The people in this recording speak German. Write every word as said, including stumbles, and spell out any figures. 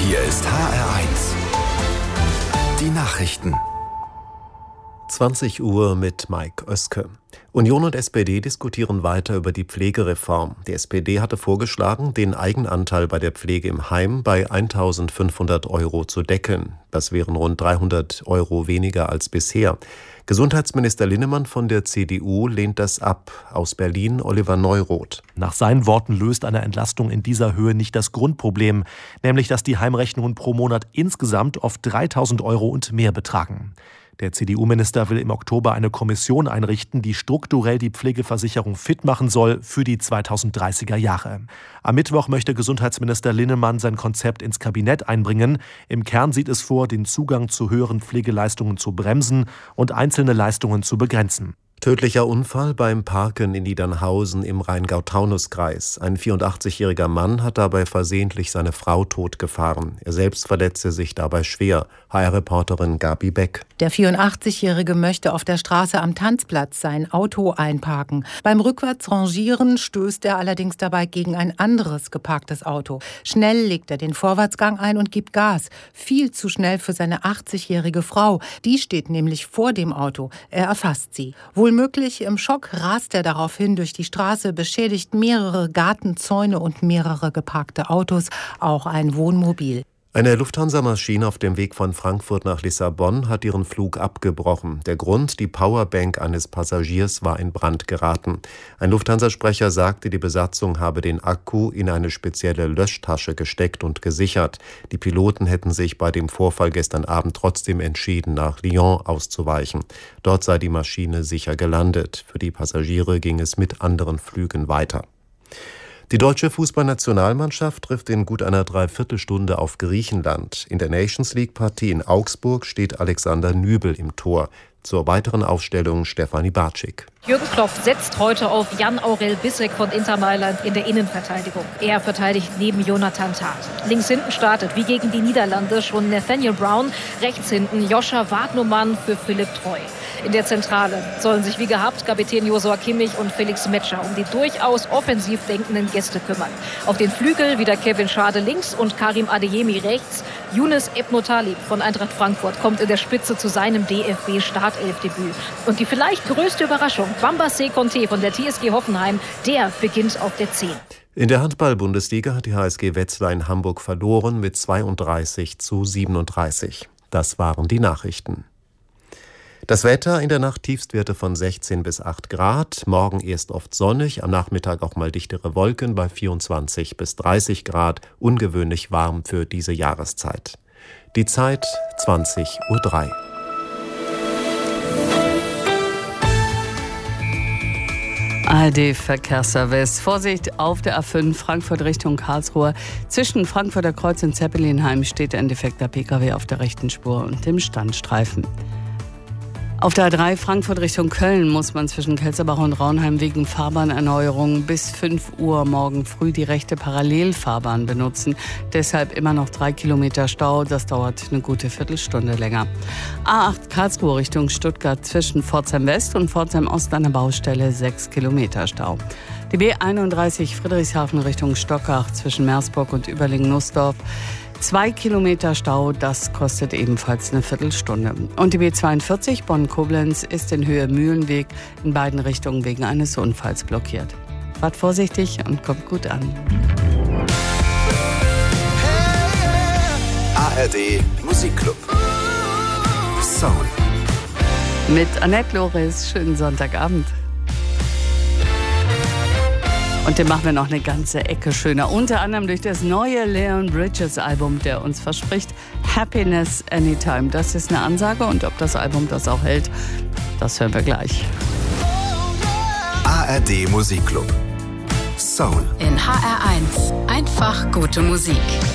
Hier ist H R eins. Die Nachrichten. zwanzig Uhr mit Mike Oeske. Union und S P D diskutieren weiter über die Pflegereform. Die S P D hatte vorgeschlagen, den Eigenanteil bei der Pflege im Heim bei eintausendfünfhundert Euro zu deckeln. Das wären rund dreihundert Euro weniger als bisher. Gesundheitsminister Linnemann von der C D U lehnt das ab. Aus Berlin Oliver Neuroth. Nach seinen Worten löst eine Entlastung in dieser Höhe nicht das Grundproblem, nämlich dass die Heimrechnungen pro Monat insgesamt oft dreitausend Euro und mehr betragen. Der C D U-Minister will im Oktober eine Kommission einrichten, die strukturell die Pflegeversicherung fit machen soll für die zweitausenddreißiger Jahre. Am Mittwoch möchte Gesundheitsminister Linnemann sein Konzept ins Kabinett einbringen. Im Kern sieht es vor, den Zugang zu höheren Pflegeleistungen zu bremsen und einzelne Leistungen zu begrenzen. Tödlicher Unfall beim Parken in Niedernhausen im Rheingau-Taunus-Kreis. Ein vierundachtzigjähriger Mann hat dabei versehentlich seine Frau totgefahren. Er selbst verletzte sich dabei schwer. H R-Reporterin Gabi Beck. Der vierundachtzigjährige möchte auf der Straße am Tanzplatz sein Auto einparken. Beim Rückwärtsrangieren stößt er allerdings dabei gegen ein anderes geparktes Auto. Schnell legt er den Vorwärtsgang ein und gibt Gas. Viel zu schnell für seine achtzigjährige Frau. Die steht nämlich vor dem Auto. Er erfasst sie. Wohl Möglich im Schock rast er daraufhin durch die Straße, beschädigt mehrere Gartenzäune und mehrere geparkte Autos, auch ein Wohnmobil. Eine Lufthansa-Maschine auf dem Weg von Frankfurt nach Lissabon hat ihren Flug abgebrochen. Der Grund, die Powerbank eines Passagiers war in Brand geraten. Ein Lufthansa-Sprecher sagte, die Besatzung habe den Akku in eine spezielle Löschtasche gesteckt und gesichert. Die Piloten hätten sich bei dem Vorfall gestern Abend trotzdem entschieden, nach Lyon auszuweichen. Dort sei die Maschine sicher gelandet. Für die Passagiere ging es mit anderen Flügen weiter. Die deutsche Fußballnationalmannschaft trifft in gut einer Dreiviertelstunde auf Griechenland. In der Nations-League-Partie in Augsburg steht Alexander Nübel im Tor. Zur weiteren Aufstellung Stefanie Bartschik. Jürgen Klopp setzt heute auf Jan-Aurel Bissek von Inter Mailand in der Innenverteidigung. Er verteidigt neben Jonathan Tah. Links hinten startet, wie gegen die Niederlande, schon Nathaniel Brown. Rechts hinten Joscha Wagnumann für Philipp Treu. In der Zentrale sollen sich wie gehabt Kapitän Josua Kimmich und Felix Metscher um die durchaus offensiv denkenden Gäste kümmern. Auf den Flügel wieder Kevin Schade links und Karim Adeyemi rechts. Younes Ebnotalib von Eintracht Frankfurt kommt in der Spitze zu seinem D F B-Startelfdebüt. Und die vielleicht größte Überraschung, Bambassé Conté von der T S G Hoffenheim, der beginnt auf der zehn. In der Handball-Bundesliga hat die H S G Wetzlar in Hamburg verloren mit zweiunddreißig zu siebenunddreißig. Das waren die Nachrichten. Das Wetter: in der Nacht Tiefstwerte von sechzehn bis acht Grad, morgen erst oft sonnig, am Nachmittag auch mal dichtere Wolken bei vierundzwanzig bis dreißig Grad, ungewöhnlich warm für diese Jahreszeit. Die Zeit zwanzig Uhr drei. A R D-Verkehrsservice. Vorsicht auf der A fünf Frankfurt Richtung Karlsruhe. Zwischen Frankfurter Kreuz und Zeppelinheim steht ein defekter P K W auf der rechten Spur und dem Standstreifen. Auf der A drei Frankfurt Richtung Köln muss man zwischen Kelzerbach und Raunheim wegen Fahrbahnerneuerung bis fünf Uhr morgen früh die rechte Parallelfahrbahn benutzen. Deshalb immer noch drei Kilometer Stau. Das dauert eine gute Viertelstunde länger. A acht Karlsruhe Richtung Stuttgart zwischen Pforzheim West und Pforzheim Ost an der Baustelle sechs Kilometer Stau. Die B einunddreißig Friedrichshafen Richtung Stockach zwischen Meersburg und Überlingen-Nussdorf. Zwei Kilometer Stau, das kostet ebenfalls eine Viertelstunde. Und die B zweiundvierzig Bonn-Koblenz ist in Höhe Mühlenweg in beiden Richtungen wegen eines Unfalls blockiert. Fahrt vorsichtig und kommt gut an. A R D Musikclub. Soul. Mit Annette Loris, schönen Sonntagabend. Und den machen wir noch eine ganze Ecke schöner. Unter anderem durch das neue Leon Bridges Album, der uns verspricht Happiness Anytime. Das ist eine Ansage und ob das Album das auch hält, das hören wir gleich. A R D Musikclub. Soul. In H R eins. Einfach gute Musik.